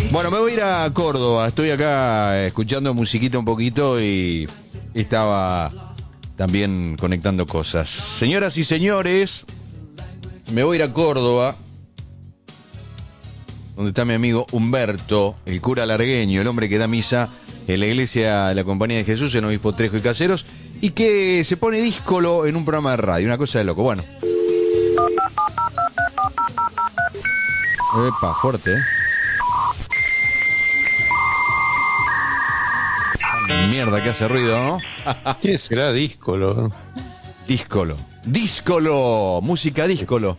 Bueno, me voy a ir a Córdoba. Estoy acá escuchando musiquita un poquito y estaba también conectando cosas. Señoras y señores, me voy a ir a Córdoba, donde está mi amigo Humberto, el cura largueño, el hombre que da misa en la iglesia de la Compañía de Jesús, en Obispo Trejo y Caseros, y que se pone díscolo en un programa de radio, una cosa de loco. Bueno. Epa, fuerte, Mierda, que hace ruido, ¿no? ¿Qué será díscolo? Díscolo. Díscolo. Música díscolo.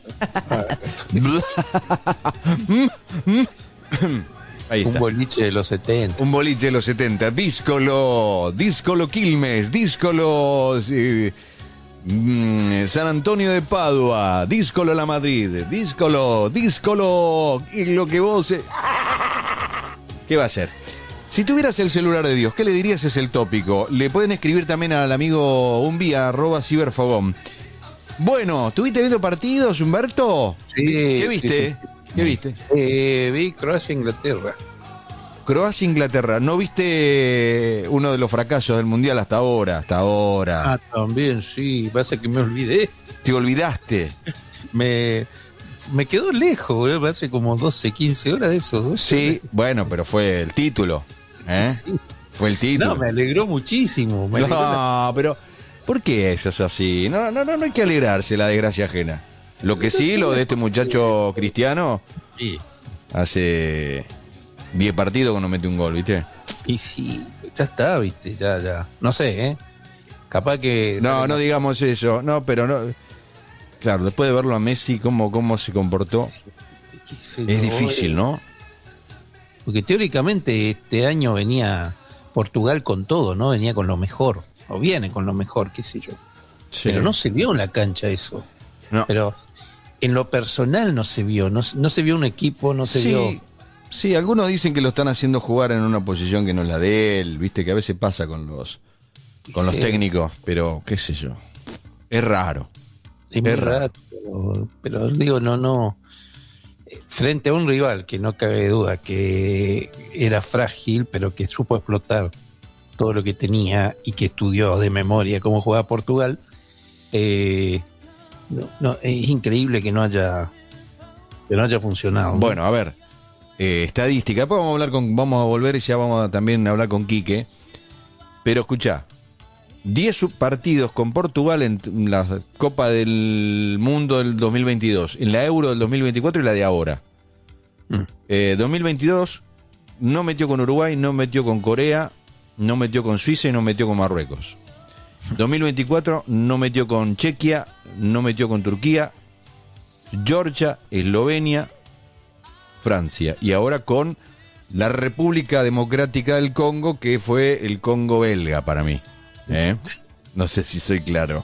Ahí está. Un boliche de los 70. Un boliche de los 70. Díscolo. Díscolo Quilmes. Díscolo San Antonio de Padua. Díscolo La Madrid. Díscolo. Y lo que vos... ¿Qué va a hacer? Si tuvieras el celular de Dios, ¿qué le dirías? Es el tópico. Le pueden escribir también al amigo Umbia, @ciberfogón. Bueno, ¿estuviste viendo partidos, Humberto? Sí. ¿Qué viste? Sí. ¿Qué viste? Vi Croacia-Inglaterra. Croacia-Inglaterra. ¿No viste uno de los fracasos del Mundial hasta ahora? Ah, también, sí. Pasa que me olvidé. ¿Te olvidaste? Me quedó lejos, boludo. Hace como 12, 15 horas de esos dos. Sí, bueno, pero fue el título. Sí. Fue el título. No, me alegró muchísimo. Pero ¿por qué eso es así? No hay que alegrarse la desgracia ajena. Lo que sí, lo de este muchacho Cristiano, sí. Hace 10 partidos que no mete un gol, ¿viste? Y sí, ya está, ¿viste? Ya. No sé, Capaz que... No digamos eso. No, pero no... Claro, después de verlo a Messi, cómo se comportó, es difícil, ¿no? Porque teóricamente este año venía Portugal con todo, ¿no? Venía con lo mejor, o viene con lo mejor, qué sé yo. Sí. Pero no se vio en la cancha eso. No. Pero en lo personal no se vio, no se vio un equipo, no se vio... Sí, algunos dicen que lo están haciendo jugar en una posición que no es la de él, viste, que a veces pasa con los técnicos, pero qué sé yo, es raro. Es raro, pero digo, no. Frente a un rival que no cabe duda que era frágil, pero que supo explotar todo lo que tenía y que estudió de memoria cómo jugaba Portugal, es increíble que no haya funcionado. Bueno, a ver, estadística. Después vamos a volver y ya vamos a también hablar con Quique. Pero escuchá. 10 partidos con Portugal en la Copa del Mundo del 2022, en la Euro del 2024 y la de ahora. 2022 no metió con Uruguay, no metió con Corea, no metió con Suiza y no metió con Marruecos. 2024 no metió con Chequia, no metió con Turquía, Georgia, Eslovenia, Francia. Y ahora con la República Democrática del Congo, que fue el Congo belga para mí. No sé si soy claro.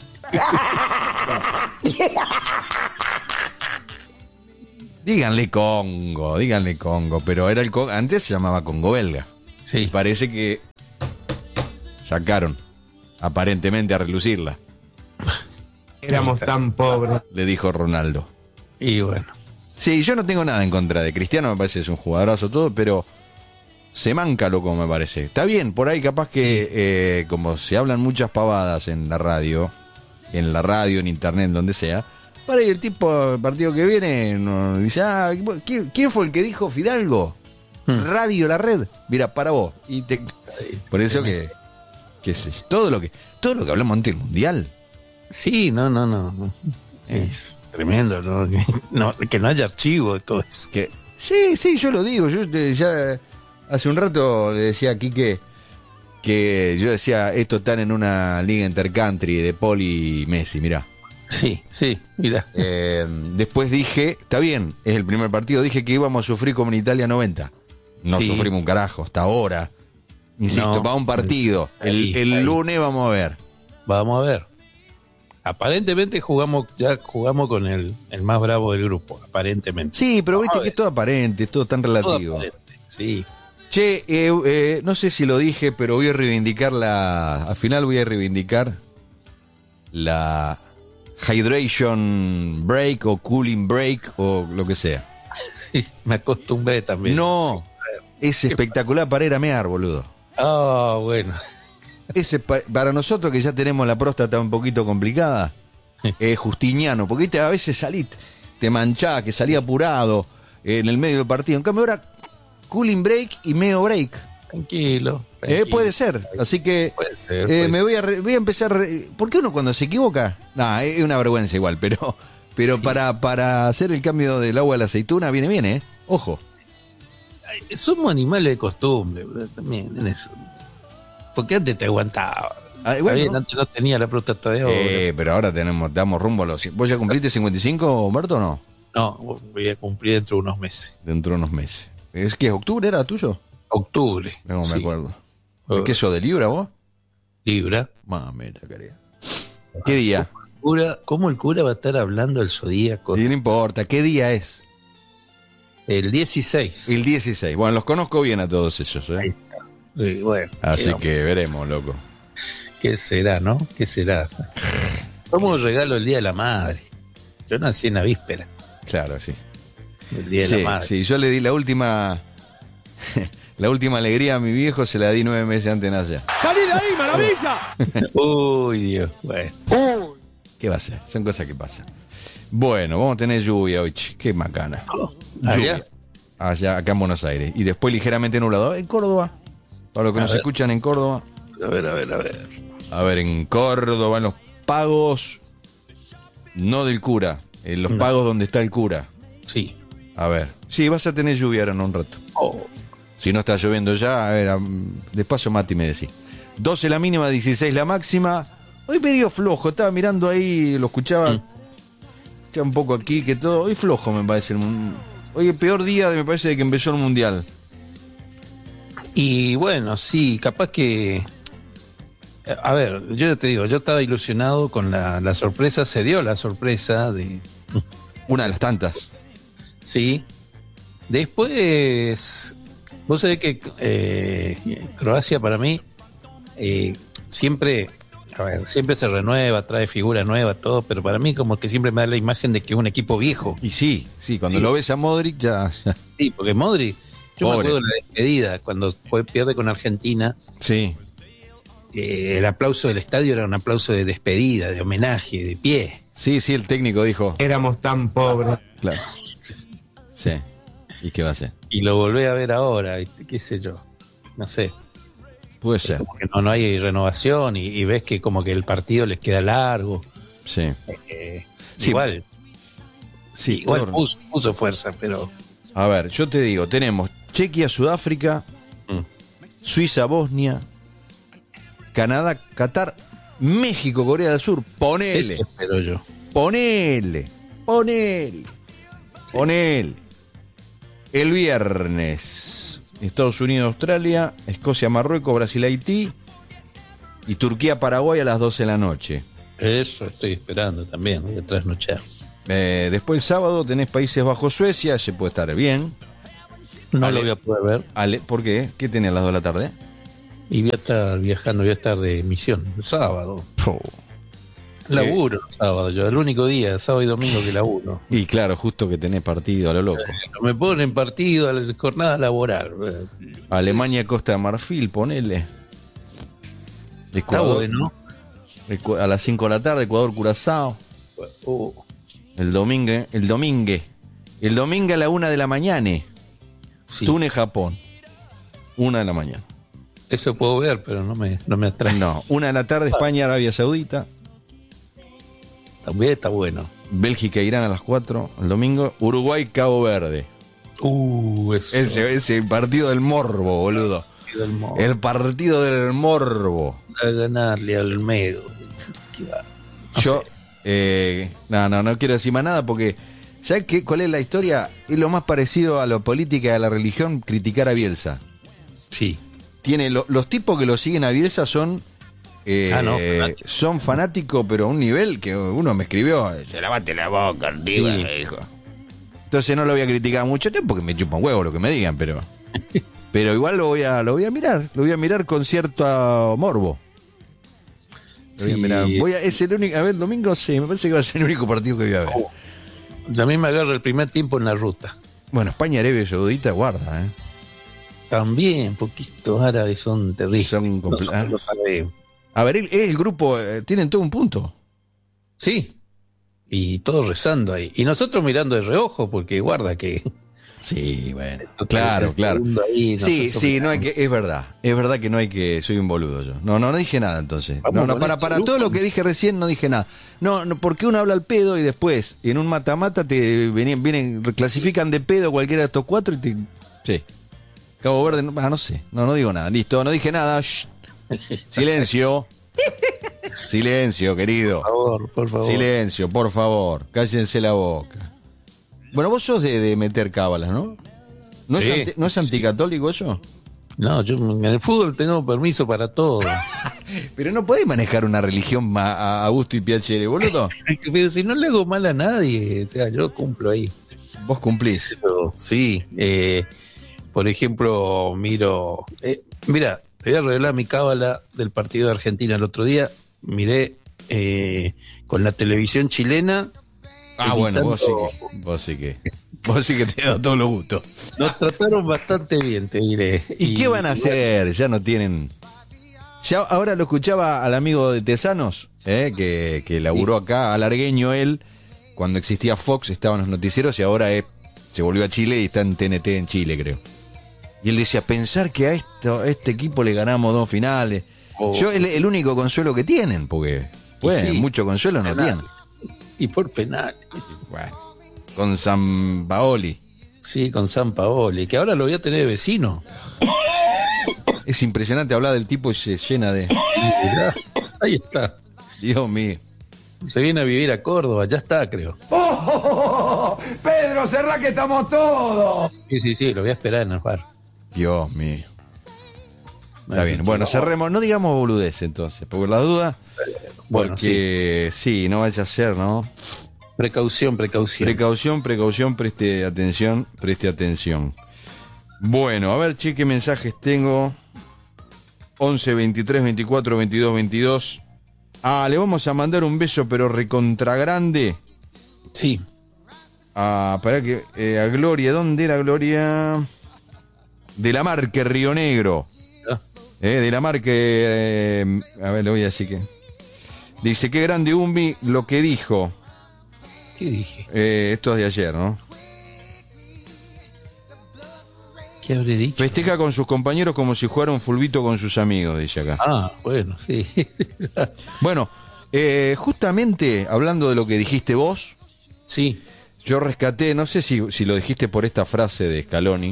Díganle Congo, pero era el Congo, antes se llamaba Congo belga. Sí. Y parece que sacaron aparentemente a relucirla. Éramos tan pobres, le dijo Ronaldo. Y bueno. Sí, yo no tengo nada en contra de Cristiano, me parece que es un jugadorazo todo, pero se manca loco, me parece. Está bien, por ahí capaz que como se hablan muchas pavadas en la radio, en internet, donde sea, para ahí el tipo, el partido que viene, dice, ¿quién fue el que dijo Fidalgo? Radio La Red. Mira, para vos. Por eso que sé, todo lo que hablamos antes del Mundial. Sí, no. Es tremendo, ¿no? Que no haya archivo de todo eso. Sí, yo lo digo. Yo ya hace un rato le decía a Quique que yo decía, esto están en una liga intercountry de Paul y Messi, mirá. Sí, mirá. Después dije, está bien, es el primer partido, dije que íbamos a sufrir como en Italia 90. No sufrimos un carajo, hasta ahora. Insisto, va un partido. El lunes vamos a ver. Vamos a ver. Aparentemente jugamos con el más bravo del grupo, aparentemente. Sí, pero viste que es todo aparente, es todo tan relativo. Todo aparente, sí. Che, no sé si lo dije, pero voy a reivindicar al final voy a reivindicar la hydration break o cooling break o lo que sea. Sí, me acostumbré también. No, Es espectacular para ir a mear, boludo. Ah, bueno. Para nosotros que ya tenemos la próstata un poquito complicada, es justiniano, porque ¿viste? A veces salís, te manchás, que salí apurado en el medio del partido. En cambio ahora, cooling break y meo break. Tranquilo. Puede ser, así que Puede ser. voy a empezar. ¿Por qué uno cuando se equivoca? No, es una vergüenza igual, pero sí. para hacer el cambio del agua a la aceituna viene bien, ¿eh? Ojo. Somos animales de costumbre, también en eso. Porque antes te aguantaba. Bueno, bien, antes no tenía la próstata de oro. Pero ahora damos rumbo a los... ¿Vos ya cumpliste 55, Humberto, o no? No, voy a cumplir dentro de unos meses. Dentro de unos meses. ¿Es que octubre era tuyo? Octubre. No me acuerdo. Oh. ¿Qué sos de Libra vos? Libra. Mamita, querida. ¿Qué día? ¿Cómo el cura va a estar hablando del zodíaco? Y no importa, ¿qué día es? El 16. El 16. Bueno, los conozco bien a todos ellos, ¿eh? Ahí está. Sí, bueno, así que veremos, loco. ¿Qué será, no? ¿Qué será? Como regalo el Día de la Madre. Yo nací en la víspera. Claro, sí. El Día de la Madre. Sí, yo le di la última alegría a mi viejo, se la di 9 meses antes de nacer. ¡Salí de ahí, maravilla! Uy, Dios, bueno. ¿Qué va a ser? Son cosas que pasan. Bueno, vamos a tener lluvia hoy, qué macana. ¿Allá? Allá, acá en Buenos Aires. Y después ligeramente nublado en Córdoba. Para los que nos escuchan en Córdoba. A ver. A ver, en Córdoba, en los pagos, no del cura, en los pagos donde está el cura. Sí. A ver, sí, vas a tener lluvia ahora en un rato. Oh. Si no está lloviendo ya, a ver, despacio Mati me decís. 12 la mínima, 16 la máxima. Hoy medio flojo, estaba mirando ahí, lo escuchaba un poco aquí, que todo. Hoy flojo me parece. Hoy el peor día me parece de que empezó el Mundial. Y bueno, sí, capaz que... A ver, yo te digo, yo estaba ilusionado con la sorpresa, se dio la sorpresa de... Una de las tantas. Sí. Después, vos sabés que Croacia para mí siempre se renueva, trae figuras nuevas, todo, pero para mí como que siempre me da la imagen de que es un equipo viejo. Y sí, cuando lo ves a Modric ya... Sí, porque Modric, yo Pobre. me acuerdo de la despedida, cuando pierde con Argentina, Sí. el aplauso del estadio era un aplauso de despedida, de homenaje, de pie. Sí, el técnico dijo. Éramos tan pobres. Claro. Sí. ¿Y qué va a hacer? Y lo volví a ver ahora, qué sé yo, no sé. Puede ser. Como que no hay renovación y ves que como que el partido les queda largo. Sí. Sí. Igual, Sí, igual claro. puso fuerza, pero... A ver, yo te digo, tenemos Chequia, Sudáfrica, Suiza, Bosnia, Canadá, Qatar, México, Corea del Sur. Ponele. Eso espero yo. Ponele. El viernes, Estados Unidos, Australia, Escocia, Marruecos, Brasil, Haití y Turquía, Paraguay a las 12 de la noche. Eso estoy esperando también, voy a trasnochar. Después el sábado tenés Países Bajos, Suecia, ese puede estar bien. No lo voy a poder ver. ¿Por qué? ¿Qué tenés a las 2 de la tarde? Y voy a estar viajando, voy a estar de misión, el sábado. Laburo el sábado, yo, el único día, sábado y domingo que laburo. Y claro, justo que tenés partido a lo loco. Me ponen partido a la jornada laboral. Alemania, Costa de Marfil, ponele. Está Ecuador, bueno. A las 5 de la tarde, Ecuador, Curazao. El domingo a la 1 de la mañana. Sí. Túnez, Japón. 1 de la mañana. Eso puedo ver, pero no me atrae. No, 1 de la tarde, España, Arabia Saudita. También está bueno. Bélgica, Irán a las 4. El domingo, Uruguay, Cabo Verde. Eso. Ese partido del morbo, boludo. El partido del morbo. A ganarle al Olmedo. Yo, no quiero decir más nada porque, ¿sabes cuál es la historia? Es lo más parecido a la política y a la religión, criticar a Bielsa. Sí. Tiene los tipos que lo siguen a Bielsa son fanáticos, pero a un nivel que uno me escribió, se lavate la boca, tío, me dijo. Entonces no lo voy a criticar mucho tiempo porque me chupa un huevo lo que me digan, pero igual lo voy a mirar con cierto morbo. Es el único, a ver, el domingo sí, me parece que va a ser el único partido que voy a ver. A mí me agarra el primer tiempo en la ruta. Bueno, España, Arabia Saudita, guarda, También, poquitos árabes son terribles. Son Nosotros lo sabemos. A ver, el grupo, tienen todo un punto. Sí, y todos rezando ahí. Y nosotros mirando de reojo, porque guarda que... Sí, bueno, claro. Ahí, Sí, no hay que, es verdad que no hay que, soy un boludo yo. No dije nada entonces. Para todo lo que dije recién no dije nada. No, porque uno habla al pedo y después en un mata-mata te vienen, clasifican de pedo cualquiera de estos cuatro y te... Sí. Cabo Verde, no sé, no digo nada, listo, no dije nada. Shh. Silencio. Silencio, querido. Por favor. Silencio, por favor, cállense la boca. Bueno, vos sos de meter cábalas, ¿no? ¿No es anticatólico eso? No, yo en el fútbol tengo permiso para todo. Pero no podés manejar una religión a gusto y piacere, boludo. Pero si no le hago mal a nadie, o sea, yo cumplo ahí. Vos cumplís. Pero, sí, por ejemplo, mira, te voy a revelar mi cábala del partido de Argentina el otro día. Miré con la televisión chilena. Bueno, vos sí que te da todos los gustos. Nos trataron bastante bien, te diré. ¿Y qué van a hacer? Ya no tienen... Ya ahora lo escuchaba al amigo de Tesanos, que laburó acá, alargueño él, cuando existía Fox, estaba en los noticieros y ahora se volvió a Chile y está en TNT en Chile, creo. Y él decía, pensar que a este equipo le ganamos 2 finales. Yo el único consuelo que tienen, porque mucho consuelo no tienen. Y por penal. Bueno, con Sampaoli. Sí, con Sampaoli, que ahora lo voy a tener de vecino. Es impresionante hablar del tipo y se llena de... Ahí está. Dios mío. Se viene a vivir a Córdoba, ya está, creo. Pedro, cerrá que estamos todos. Sí, lo voy a esperar en el bar. Dios mío. Está bien, bueno, cerremos, no digamos boludez entonces, por la duda, porque sí, no vaya a ser, ¿no? Precaución. Precaución, preste atención. Bueno, a ver, che, qué mensajes tengo. 11 23 24 22 22. Le vamos a mandar un beso, pero recontra grande. Sí. Para que a Gloria, ¿dónde era Gloria? De la Marque, Río Negro. De la Marque, a ver, le voy a decir que... Dice, qué grande Umbi lo que dijo. ¿Qué dije? Esto es de ayer, ¿no? ¿Qué habré dicho? Festeja con sus compañeros como si jugara un fulbito con sus amigos, dice acá. Bueno, sí. Bueno, justamente hablando de lo que dijiste vos, sí, yo rescaté, no sé si lo dijiste por esta frase de Scaloni,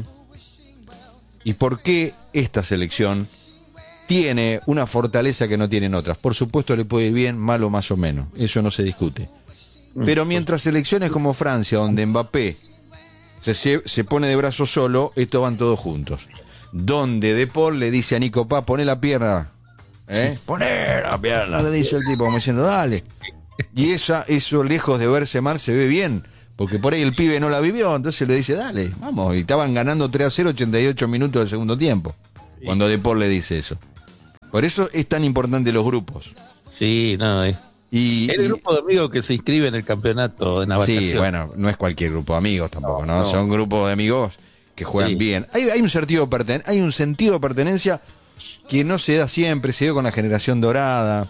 y por qué esta selección tiene una fortaleza que no tienen otras. Por supuesto le puede ir bien, mal o más o menos, eso no se discute. Pero mientras selecciones como Francia, donde Mbappé se pone de brazo solo, estos van todos juntos. Donde De Paul le dice a Nico Paz, poné la pierna, poné la pierna, le dice el tipo, como diciendo, dale. Y eso lejos de verse mal, se ve bien, porque por ahí el pibe no la vivió, entonces le dice, dale, vamos. Y estaban ganando 3-0, 88 minutos del segundo tiempo, cuando De Paul le dice eso. Por eso es tan importante los grupos. Sí, no, el grupo de amigos que se inscribe en el campeonato de natación. Sí, bueno, no es cualquier grupo de amigos tampoco, ¿no? Son grupos de amigos que juegan bien. Hay un sentido de pertenencia que no se da siempre, se dio con la generación dorada.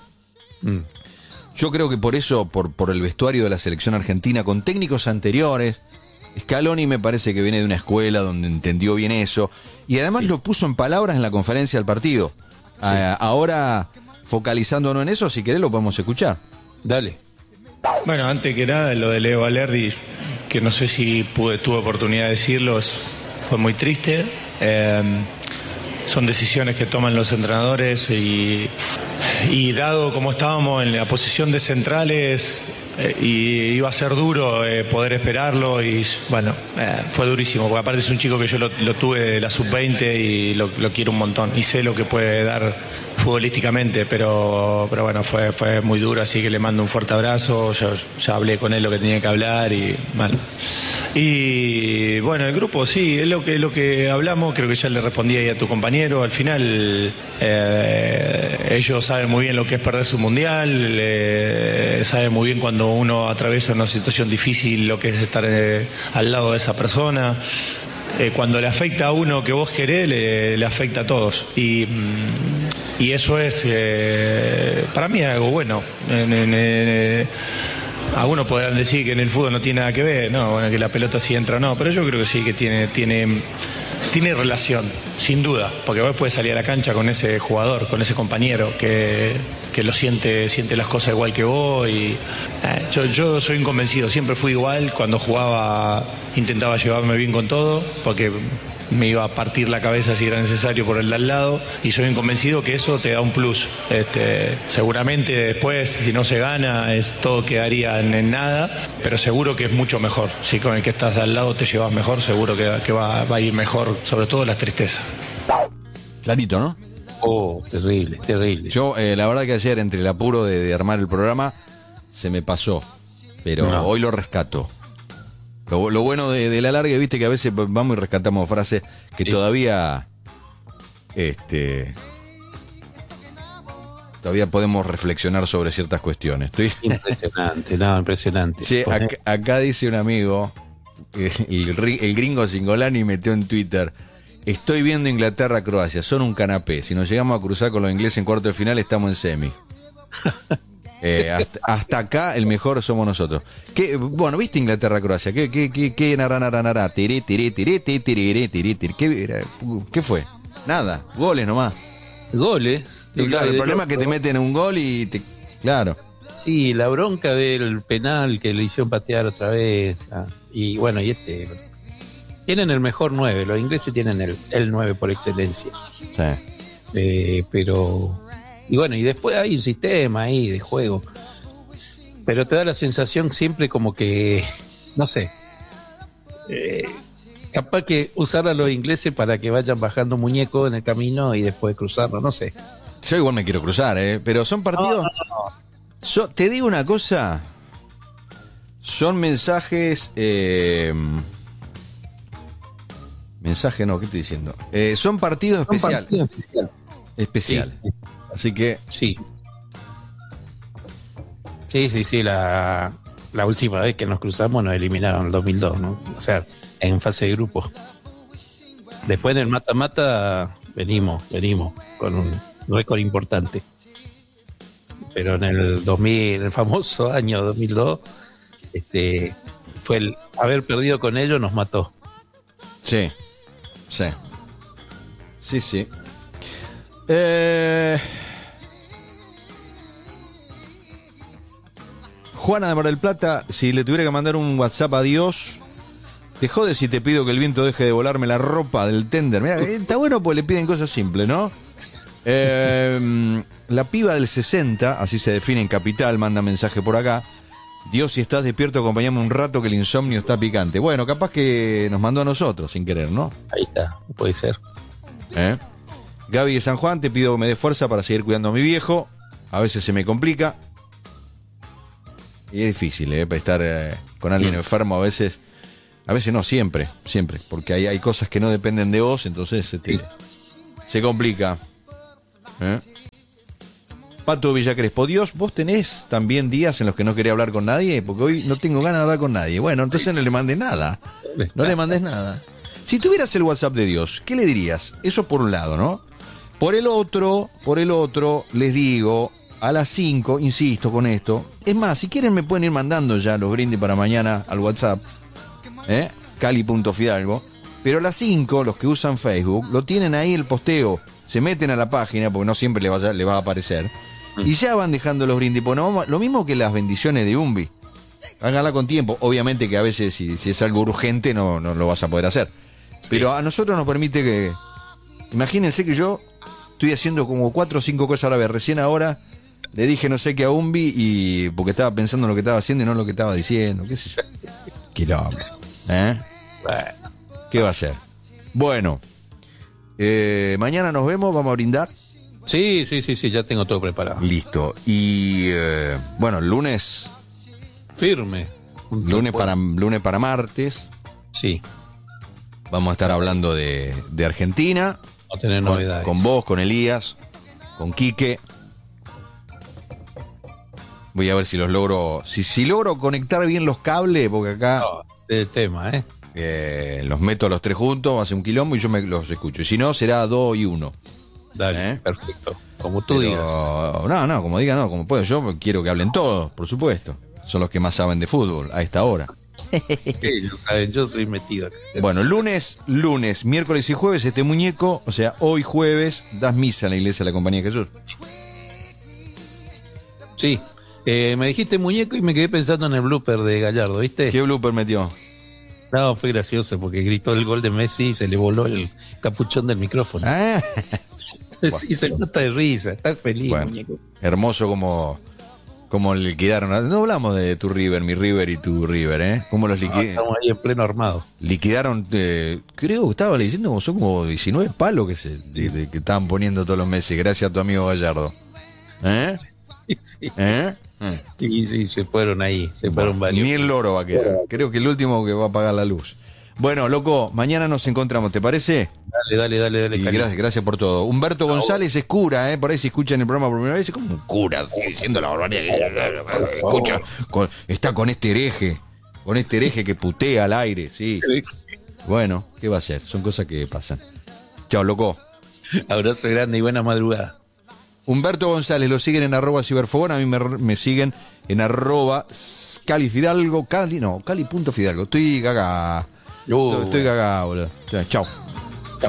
Yo creo que por eso, por el vestuario de la selección argentina, con técnicos anteriores, Scaloni me parece que viene de una escuela donde entendió bien eso, y además lo puso en palabras en la conferencia del partido. Sí. Ahora, focalizándonos en eso, si querés lo podemos escuchar. Dale. Bueno, antes que nada, lo de Leo Valerdi, que no sé si tuve oportunidad de decirlo, fue muy triste. Son decisiones que toman los entrenadores y dado como estábamos en la posición de centrales, y iba a ser duro poder esperarlo, y bueno, fue durísimo, porque aparte es un chico que yo lo tuve de la sub-20 y lo quiero un montón y sé lo que puede dar futbolísticamente, pero bueno, fue muy duro, así que le mando un fuerte abrazo. Yo ya hablé con él lo que tenía que hablar y bueno. Y bueno, el grupo sí, es lo que hablamos, creo que ya le respondí ahí a tu compañero. Al final ellos saben muy bien lo que es perderse un mundial, saben muy bien cuando uno atraviesa una situación difícil lo que es estar al lado de esa persona. cuando le afecta a uno que vos querés, le afecta a todos. Y eso es, para mí es algo bueno. Algunos podrán decir que en el fútbol no tiene nada que ver, no, bueno, que la pelota sí entra o no, pero yo creo que sí que tiene relación, sin duda, porque vos puedes salir a la cancha con ese jugador, con ese compañero que lo siente las cosas igual que vos y yo soy inconvencido, siempre fui igual, cuando jugaba intentaba llevarme bien con todo, porque me iba a partir la cabeza si era necesario por el de al lado, y soy convencido que eso te da un plus. Seguramente después, si no se gana, todo quedaría en nada, pero seguro que es mucho mejor. Si con el que estás al lado te llevas mejor, seguro que va a ir mejor, sobre todo las tristezas. Clarito, ¿no? Oh, terrible, terrible. Yo, la verdad que ayer, entre el apuro de armar el programa, se me pasó, pero hoy lo rescato. Lo bueno de la larga, viste que a veces vamos y rescatamos frases que todavía podemos reflexionar sobre ciertas cuestiones. Impresionante. Sí, acá dice un amigo, el gringo Singolani metió en Twitter: estoy viendo Inglaterra-Croacia, son un canapé. Si nos llegamos a cruzar con los ingleses en cuarto de final, estamos en semi. Hasta acá el mejor somos nosotros. Bueno, ¿viste Inglaterra-Croacia? ¿Qué nará? ¿Qué fue? Nada, goles nomás. Goles. Sí, claro, el problema es que te meten un gol y claro. Sí, la bronca del penal que le hicieron patear otra vez. Y bueno, tienen el mejor 9, los ingleses tienen el 9 por excelencia. Sí. Pero... Y bueno, y después hay un sistema ahí de juego. Pero te da la sensación siempre como que, no sé, capaz que usar a los ingleses para que vayan bajando muñecos en el camino y después cruzarlo, no sé. Yo igual me quiero cruzar, pero son partidos... No. Yo te digo una cosa, son mensajes... mensaje no, ¿qué estoy diciendo? Son partidos especiales. Especial. Sí. Así que... Sí, la última vez que nos cruzamos nos eliminaron en el 2002, ¿no? O sea, en fase de grupo. Después en el mata-mata venimos con un récord importante. Pero en el 2000, en el famoso año 2002, fue el haber perdido con ellos nos mató. Sí. Juana de Mar del Plata: si le tuviera que mandar un WhatsApp a Dios, te jode si te pido que el viento deje de volarme la ropa del tender. Mirá, está bueno porque le piden cosas simples, ¿no? La piba del 60, así se define en Capital, manda mensaje por acá: Dios, si estás despierto, acompañame un rato que el insomnio está picante. Bueno, capaz que nos mandó a nosotros sin querer, ¿no? Ahí está, puede ser. Gaby de San Juan: te pido que me dé fuerza para seguir cuidando a mi viejo. A veces se me complica. Y es difícil, estar con alguien enfermo a veces no, siempre, porque hay cosas que no dependen de vos, entonces se complica. Pato Villa Crespo: Dios, vos tenés también días en los que no querés hablar con nadie, porque hoy no tengo ganas de hablar con nadie. Bueno, entonces no le mandes nada. No le mandes nada. Si tuvieras el WhatsApp de Dios, ¿qué le dirías? Eso por un lado, ¿no? Por el otro, les digo, a las 5, insisto con esto. Es más, si quieren me pueden ir mandando ya los brindis para mañana al WhatsApp, cali.fidalgo. Pero a las 5, los que usan Facebook, lo tienen ahí el posteo. Se meten a la página, porque no siempre le va a aparecer. Y ya van dejando los brindis. Bueno, lo mismo que las bendiciones de Umbi. Háganla con tiempo. Obviamente que a veces, si es algo urgente, no lo vas a poder hacer. Pero a nosotros nos permite que... Imagínense que yo estoy haciendo como 4 o 5 cosas a la vez. Recién ahora le dije no sé qué a Umbi, porque estaba pensando en lo que estaba haciendo y no en lo que estaba diciendo. ¿Qué sé yo? Quilombo. ¿Qué va a ser? Bueno, mañana nos vemos, vamos a brindar. Sí, ya tengo todo preparado. Listo. Y bueno, el lunes... Firme. Lunes para martes. Sí. Vamos a estar hablando de Argentina. No tener novedades. Con vos, con Elías, con Quique. Voy a ver si los logro. Si logro conectar bien los cables, porque acá. No, el tema, los meto a los tres juntos, hace un quilombo y yo los escucho. Y si no, será 2 y 1. Dale, perfecto. Como tú Pero, digas. No, como diga, no, como puedo. Yo quiero que hablen todos, por supuesto. Son los que más saben de fútbol a esta hora. Ellos saben, yo soy metido acá. Bueno, lunes, miércoles y jueves, este muñeco, o sea, hoy jueves, das misa en la iglesia de la Compañía de Jesús. Sí. Me dijiste muñeco y me quedé pensando en el blooper de Gallardo, ¿viste? ¿Qué blooper metió? No, fue gracioso porque gritó el gol de Messi y se le voló el capuchón del micrófono. Ah, Sí, se nota de risa, está feliz, bueno, muñeco. hermoso como liquidaron. No hablamos de tu River, mi River y tu River, ¿eh? ¿Cómo los Estamos ahí en pleno armado. liquidaron? Creo que estaba diciendo como son como 19 palos que estaban poniendo todos los meses, gracias a tu amigo Gallardo. ¿Eh? Sí, ¿Eh? sí, se fueron ahí, se fueron varios. Ni el loro va a quedar. Creo que el último que va a apagar la luz. Bueno, loco, mañana nos encontramos, ¿te parece? Dale, Y Cali. gracias por todo. Humberto González es cura, por ahí se escucha en el programa por primera vez. ¿Cómo un cura? Sigue diciendo la barbaridad. Escucha, está con este hereje que putea al aire, sí. Bueno, ¿qué va a hacer? Son cosas que pasan. Chao, loco. Abrazo grande y buena madrugada. Humberto González, lo siguen en @ciberfogón, a mí me siguen en @califidalgo, cali.fidalgo. Estoy cagado. Estoy cagado, boludo. Chao.